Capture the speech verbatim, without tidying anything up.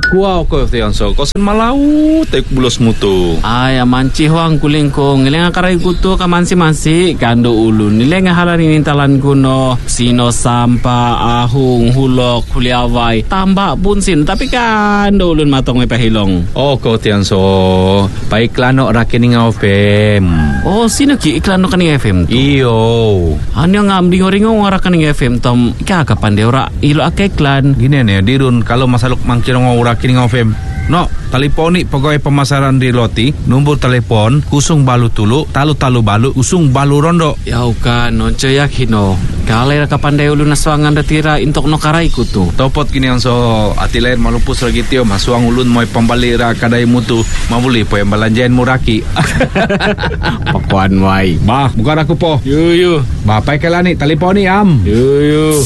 Wow ko tiyan so kosen malau tek bulos mutu. Ay manci huang kuling ko ngilenga karay kuto ka mansi-mansi kando ulun nilenga halani nintalan kuno sino sampa ahung hulok kuliawai tambak punsin tapi kando ulun matong may pahilong. Oh ko tiyan so paiklano rakining F M. Oh sino ki iklano kaning F M tu? Iyo. Ano nga amdingo-ringo ngara kaning F M tom ikakapan de ora ilo ake iklan. Gini nih dirun kalau masaluk mangkiro ngurakining F M. No, teleponi pegawai pemasaran di Loti, nombor telepon kusung balu tulu, talu talu balu, usung balu rondo. Yau kan, nonce yakino. Kalai kapan daya ulu naswangan datira intok no karai kutu. Topot kini yang so ati lain malupus lagi tio masuang ulun moy pembalira kadai mutu, mabuli po yang balanjain muraki. Pakuan wai. Bah, bukan aku po. Yu yu. Bah, pai kelani teleponi am. Yu yu.